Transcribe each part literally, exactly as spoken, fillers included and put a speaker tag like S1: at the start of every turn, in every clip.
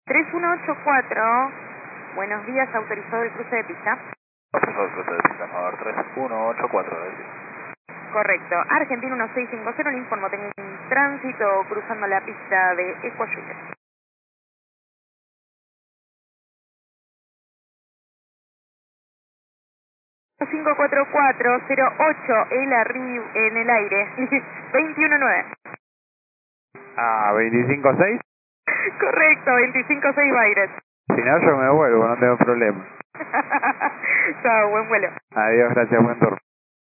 S1: tres uno ocho cuatro, buenos días, autorizado el cruce de pista.
S2: Autorizado el cruce de pista, Marber tres uno ocho cuatro.
S1: Correcto. Argentina uno seis cinco cero, le informo, tengo un tránsito cruzando la pista de Ecuayute. cinco cuatro cuatro cero ocho, el arriba en el aire, veintiuno nueve.
S2: Ah, veinticinco seis.
S1: Correcto, veinticinco seis Baires.
S2: Si no, yo me vuelvo, no tengo problema.
S1: Chao, buen vuelo.
S2: Adiós, gracias, buen turno.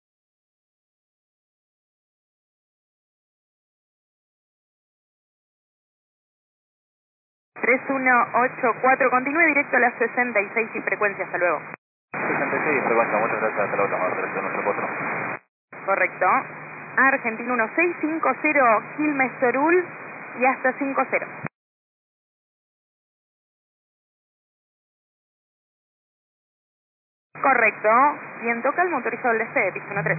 S1: tres uno ocho cuatro, continúe directo a las sesenta y seis y frecuencia, hasta luego.
S2: sesenta y seis, frecuencia, muchas gracias, hasta luego, Marber tres uno ocho cuatro.
S1: Correcto. Argentina uno seis cinco cero, Quilmes Sorul y hasta cinco cero. Correcto. Viento calmo, motorizado al despegue, pista uno tres.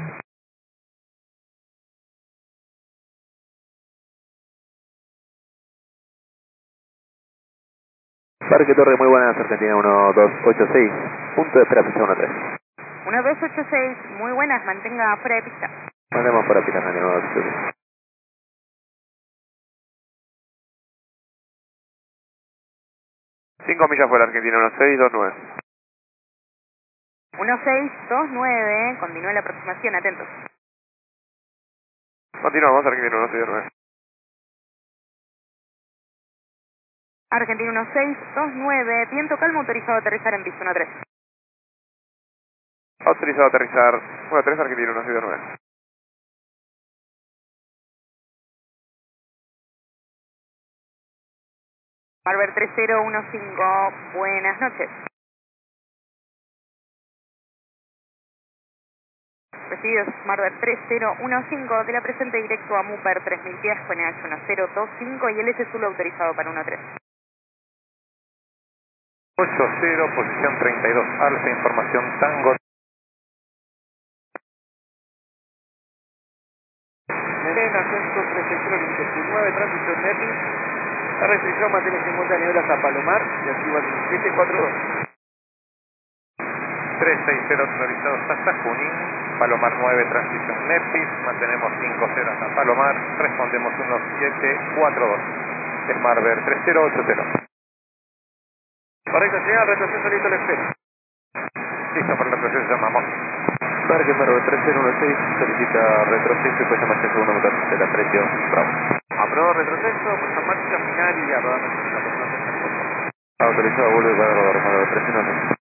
S2: Parque Torre, muy buenas, Argentina uno dos ocho seis, punto de espera, pista uno tres.
S1: uno dos ocho seis, muy buenas, mantenga fuera de pista.
S2: Mandemos para pista, Argentina uno dos ocho seis. cinco millas fuera, Argentina uno seis dos nueve.
S1: uno seis dos nueve, continúe la aproximación, atentos.
S2: Continuamos, Argentina uno seis dos nueve.
S1: Argentina uno seis dos nueve, viento calmo, autorizado a aterrizar en pista uno tres.
S2: Autorizado a aterrizar uno tres, Argentina uno seis dos nueve.
S1: Marber tres cero uno cinco, buenas noches. Recibidos Marber tres cero uno cinco, de la presente directo a Muper tres mil pies con E H uno cero dos cinco y el S Zulo autorizado para uno tres.
S2: ocho cero, posición treinta y dos, alfa, información Tango. Melena, ciento treinta y cero, diecinueve, tránsito en Nepi. La restricción mantiene cincuenta niveles a Palomar y activa diecisiete cuarenta y dos. trescientos sesenta autorizados hasta Junín. Palomar nueve, transición Nepis. Mantenemos cinco cero hasta Palomar. Respondemos uno siete cuatro dos. Es Marber tres cero ocho cero. Correcto, señal, retroceso listo, le espero. Listo, para el retroceso llamamos. Parque Marber tres cero uno seis, solicita retroceso y puesta en marcha segundo motor de la precio Bravo. Aprobado retroceso, puesta en marcha final y ya rodando la persona. Autorizado, vuelve para rodar, Marber tres cero uno seis.